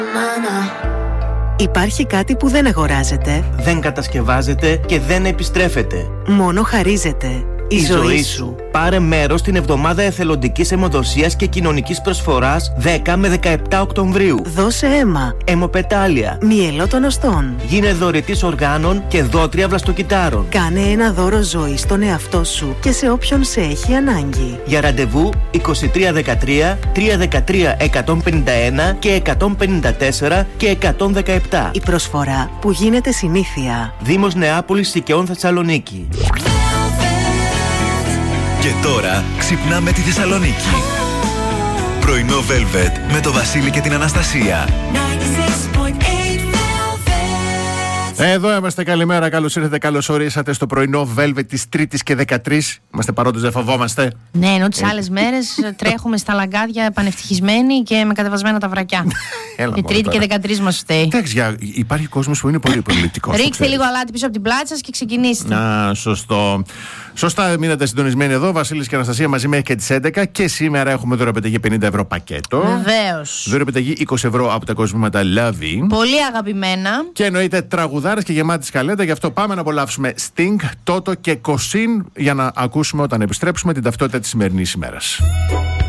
Υπάρχει κάτι που δεν αγοράζεται, δεν κατασκευάζεται και δεν επιστρέφεται. μόνο χαρίζεται. Η ζωή σου. Πάρε μέρος στην εβδομάδα εθελοντικής αιμοδοσίας και κοινωνικής προσφοράς 10 με 17 Οκτωβρίου. Δώσε αίμα. Αιμοπετάλια. Μυελό των οστών. Γίνε δωρητής οργάνων και δότρια βλαστοκυτάρων. Κάνε ένα δώρο ζωή στον εαυτό σου και σε όποιον σε έχει ανάγκη. Για ραντεβού 2313 313 151 και 154 και 117. Η προσφορά που γίνεται συνήθεια. Δήμος Νεάπολης Σικαιών Θεσσαλονίκη. Και τώρα ξυπνάμε τη Θεσσαλονίκη. Πρωινό Velvet με το Βασίλη και την Αναστασία. Εδώ είμαστε, καλημέρα, καλώς ήρθατε, καλώς ορίσατε στο πρωινό Velvet της 3ης και 13. Είμαστε παρόντες, δεν φοβόμαστε. Ναι, ενώ τις άλλες μέρες τρέχουμε στα λαγκάδια πανευτυχισμένοι και με κατεβασμένα τα βρακιά. Η 3η και 13 μας φταίει. Εντάξει, υπάρχει κόσμος που είναι πολύ πολιτικός. Ρίξτε λίγο αλάτι πίσω από την πλάτη σας και ξεκινήστε. Σωστό. Σωστά, μείνατε συντονισμένοι εδώ. Βασίλης και Αναστασία μαζί μέχρι και τις 11. Και σήμερα έχουμε δωρεπιταγή 50 ευρώ πακέτο. Βεβαίως. Δωρεπιταγή 20 ευρώ από τα κοσμήματα Λαβή. Πολύ αγαπημένα. Και εννοείται τραγουδάρες και γεμάτη σκαλέτα. Γι' αυτό πάμε να απολαύσουμε Sting, Toto και Κοσίν για να ακούσουμε όταν επιστρέψουμε την ταυτότητα της σημερινής ημέρας.